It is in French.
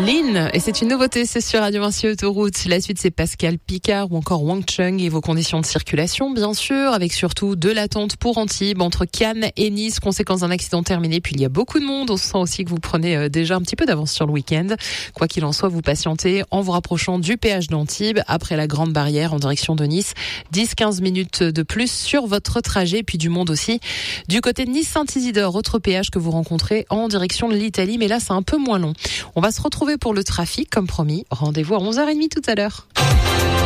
Lynn, et c'est une nouveauté, c'est sur Radio Vinci Autoroute. La suite, c'est Pascal Picard ou encore Wang Chung et vos conditions de circulation, bien sûr, avec surtout de l'attente pour Antibes, entre Cannes et Nice, conséquence d'un accident terminé. Puis il y a beaucoup de monde, on sent aussi que vous prenez déjà un petit peu d'avance sur le week-end. Quoi qu'il en soit, vous patientez en vous rapprochant du péage d'Antibes, après la Grande Barrière en direction de Nice. 10-15 minutes de plus sur votre trajet, puis du monde aussi. Du côté de Nice-Saint-Isidore, autre péage que vous rencontrez en direction de l'Italie, mais là c'est un peu moins long. On va se retrouver pour le trafic, comme promis. Rendez-vous à 11h30 tout à l'heure.